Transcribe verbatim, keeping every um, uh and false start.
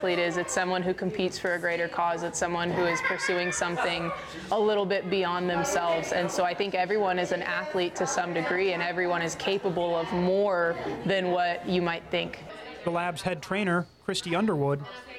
Athlete is. It's someone who competes for a greater cause. It's someone who is pursuing something a little bit beyond themselves. And so I think everyone is an athlete to some degree, and everyone is capable of more than what you might think. The Lab's head trainer, Christy Underwood,